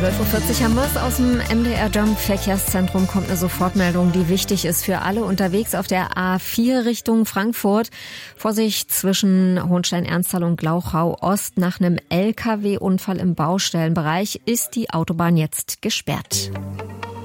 12.40 Uhr haben wir es aus dem MDR Jump Verkehrszentrum. Kommt eine Sofortmeldung, die wichtig ist für alle unterwegs auf der A4 Richtung Frankfurt. Vorsicht zwischen Hohenstein-Ernsthal und Glauchau Ost. Nach einem LKW-Unfall im Baustellenbereich ist die Autobahn jetzt gesperrt.